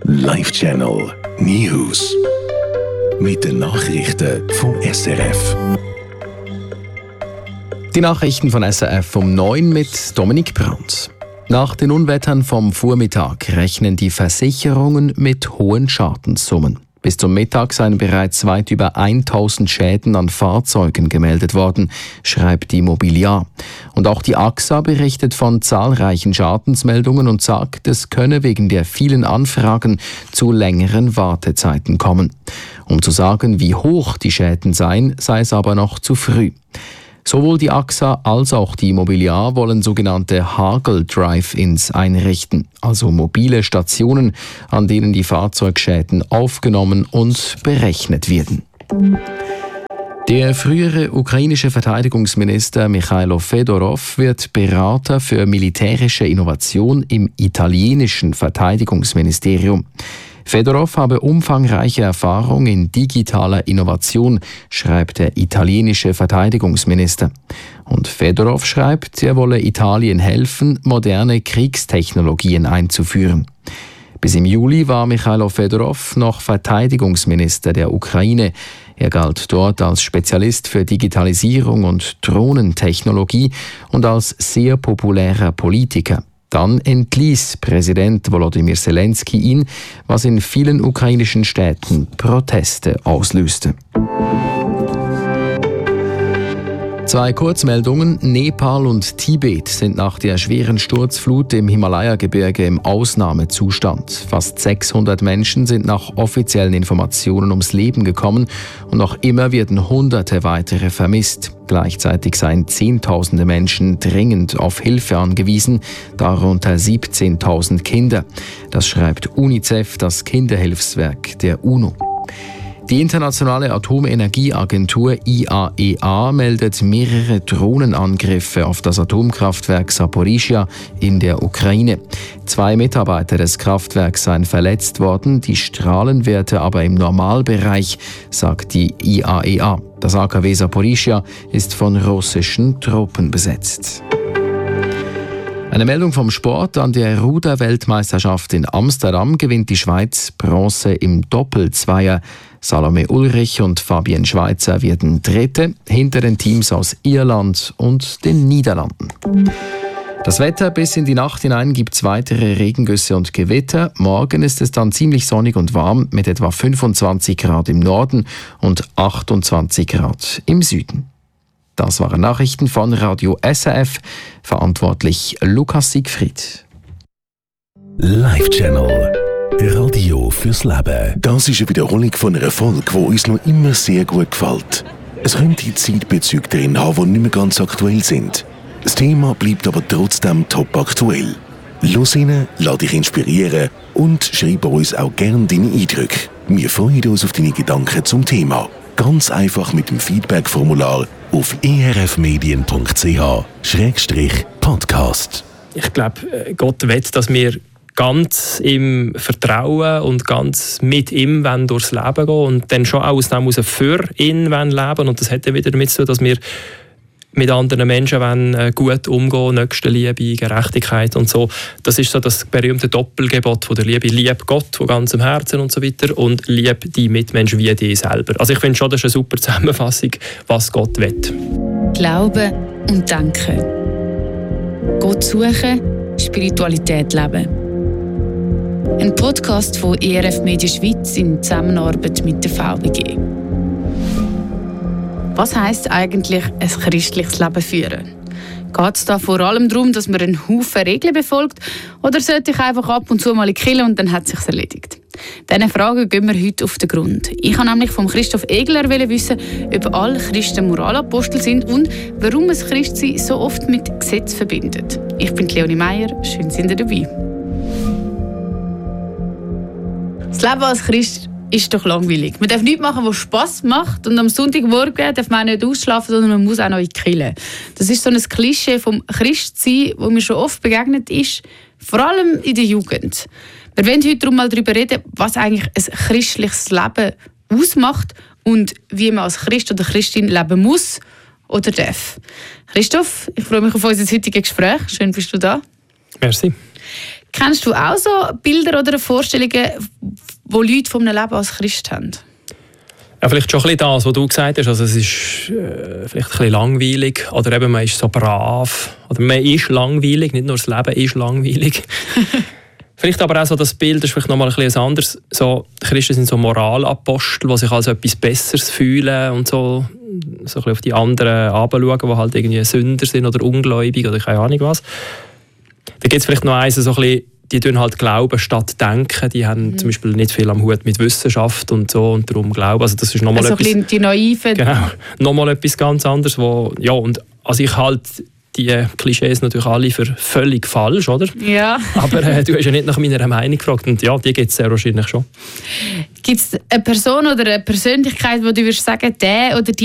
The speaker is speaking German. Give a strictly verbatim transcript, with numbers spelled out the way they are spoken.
Live Channel News mit den Nachrichten vom S R F. Die Nachrichten von S R F um neun mit Dominik Brandt. Nach den Unwettern vom Vormittag rechnen die Versicherungen mit hohen Schadenssummen. Bis zum Mittag seien bereits weit über tausend Schäden an Fahrzeugen gemeldet worden, schreibt die Mobiliar. Und auch die A X A berichtet von zahlreichen Schadensmeldungen und sagt, es könne wegen der vielen Anfragen zu längeren Wartezeiten kommen. Um zu sagen, wie hoch die Schäden seien, sei es aber noch zu früh. Sowohl die A X A als auch die Mobiliar wollen sogenannte Hagel-Drive-Ins einrichten, also mobile Stationen, an denen die Fahrzeugschäden aufgenommen und berechnet werden. Der frühere ukrainische Verteidigungsminister Michailo Fedorov wird Berater für militärische Innovation im italienischen Verteidigungsministerium. Fedorov habe umfangreiche Erfahrung in digitaler Innovation, schreibt der italienische Verteidigungsminister. Und Fedorov schreibt, er wolle Italien helfen, moderne Kriegstechnologien einzuführen. Bis im Juli war Michailo Fedorov noch Verteidigungsminister der Ukraine. Er galt dort als Spezialist für Digitalisierung und Drohnentechnologie und als sehr populärer Politiker. Dann entließ Präsident Volodymyr Zelensky ihn, was in vielen ukrainischen Städten Proteste auslöste. Zwei Kurzmeldungen. Nepal und Tibet sind nach der schweren Sturzflut im Himalaya-Gebirge im Ausnahmezustand. Fast sechshundert Menschen sind nach offiziellen Informationen ums Leben gekommen und noch immer werden Hunderte weitere vermisst. Gleichzeitig seien Zehntausende Menschen dringend auf Hilfe angewiesen, darunter siebzehntausend Kinder. Das schreibt UNICEF, das Kinderhilfswerk der UNO. Die Internationale Atomenergieagentur I A E A meldet mehrere Drohnenangriffe auf das Atomkraftwerk Saporischschja in der Ukraine. Zwei Mitarbeiter des Kraftwerks seien verletzt worden, die Strahlenwerte aber im Normalbereich, sagt die I A E A. Das A K W Saporischschja ist von russischen Truppen besetzt. Eine Meldung vom Sport. An der Ruder-Weltmeisterschaft in Amsterdam gewinnt die Schweiz Bronze im Doppelzweier. Salome Ulrich und Fabienne Schweizer werden Dritte hinter den Teams aus Irland und den Niederlanden. Das Wetter: bis in die Nacht hinein gibt es weitere Regengüsse und Gewitter. Morgen ist es dann ziemlich sonnig und warm mit etwa fünfundzwanzig Grad im Norden und achtundzwanzig Grad im Süden. Das waren Nachrichten von Radio S R F, verantwortlich Lukas Siegfried. Live Channel Radio fürs Leben. Das ist eine Wiederholung von einer Folge, die uns noch immer sehr gut gefällt. Es könnte Zeitbezüge drin haben, die nicht mehr ganz aktuell sind. Das Thema bleibt aber trotzdem top aktuell. Los rein, lass dich inspirieren und schreib uns auch gerne deine Eindrücke. Wir freuen uns auf deine Gedanken zum Thema. Ganz einfach mit dem Feedback-Formular auf e r f medien punkt c h Schrägstrich Podcast. Ich glaube, Gott will, dass wir ganz im Vertrauen und ganz mit ihm durchs Leben gehen und dann schon auch aus dem heraus für ihn leben wollen. Und das hat ja wieder damit zu tun, dass wir mit anderen Menschen wollen, gut umgehen, Nächstenliebe, Gerechtigkeit und so. Das ist so das berühmte Doppelgebot von der Liebe. Lieb Gott von ganzem Herzen und so weiter und lieb die Mitmenschen wie dich selber. Also ich finde schon, das ist eine super Zusammenfassung, was Gott will. Glauben und Denken. Gott suchen, Spiritualität leben. Ein Podcast von E R F Media Schweiz in Zusammenarbeit mit der V B G. Was heisst eigentlich ein christliches Leben führen? Geht es da vor allem darum, dass man einen Haufen Regeln befolgt, oder sollte ich einfach ab und zu mal in die Kirche und dann hat es sich erledigt? Diesen Fragen gehen wir heute auf den Grund. Ich wollte nämlich von Christoph Egler wissen, ob alle Christen Moralapostel sind und warum es Christsein so oft mit Gesetz verbindet. Ich bin Leonie Meier, schön sind ihr dabei. Das Leben als Christ ist doch langweilig. Man darf nichts machen, was Spass macht, und am Sonntagmorgen darf man auch nicht ausschlafen, sondern man muss auch noch in die Kirche. Das ist so ein Klischee vom Christsein, das mir schon oft begegnet ist, vor allem in der Jugend. Wir wollen heute darum mal darüber reden, was eigentlich ein christliches Leben ausmacht und wie man als Christ oder Christin leben muss oder darf. Christoph, ich freue mich auf unser heutiges Gespräch. Schön, bist du da. Merci. Kennst du auch so Bilder oder Vorstellungen, wo Leute von einem Leben als Christ haben? Ja, vielleicht schon ein bisschen das, was du gesagt hast. Also es ist äh, vielleicht ein bisschen langweilig oder eben man ist so brav. Oder man ist langweilig, nicht nur das Leben ist langweilig. Vielleicht aber auch so das Bild, das ist vielleicht nochmal ein bisschen anders. So, Christen sind so Moralapostel, die sich als etwas Besseres fühlen und so, so ein bisschen auf die anderen herabschauen, die halt irgendwie Sünder sind oder ungläubig oder keine Ahnung was. Da gibt es vielleicht noch eins, so ein bisschen, die tun halt glauben statt denken. Die haben mhm. zum Beispiel nicht viel am Hut mit Wissenschaft und so und darum glauben. Also das ist nochmal also etwas... ein bisschen die Naiven. Genau, nochmal etwas ganz anderes. Wo, ja, und also ich halt die Klischees natürlich alle für völlig falsch, oder? Ja. Aber äh, du hast ja nicht nach meiner Meinung gefragt und ja, die gibt es sehr wahrscheinlich schon. Gibt es eine Person oder eine Persönlichkeit, wo du würdest sagen, der oder die